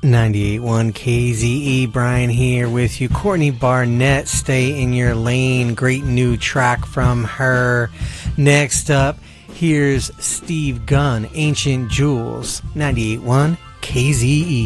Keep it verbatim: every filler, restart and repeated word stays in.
ninety-eight point one K Z E, Brian here with you. Courtney Barnett, Stay in Your Lane. Great new track from her. Next up, here's Steve Gunn, Ancient Jewels. ninety-eight point one K Z E.